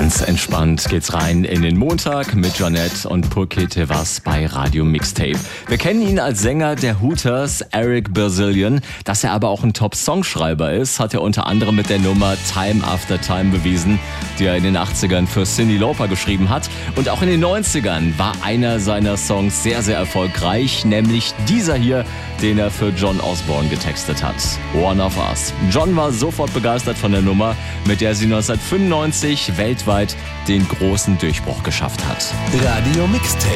Ganz entspannt geht's rein in den Montag mit Jeanette und Porque Te Vas bei Radio Mixtape. Wir kennen ihn als Sänger der Hooters, Eric Brazilian. Dass er aber auch ein Top-Songschreiber ist, hat er unter anderem mit der Nummer Time After Time bewiesen, die er in den 80ern für Cyndi Lauper geschrieben hat. Und auch in den 90ern war einer seiner Songs sehr, sehr erfolgreich, nämlich dieser hier, den er für John Osborne getextet hat. One of Us. John war sofort begeistert von der Nummer, mit der sie 1995 weltweit den großen Durchbruch geschafft hat. Radio Mixtape.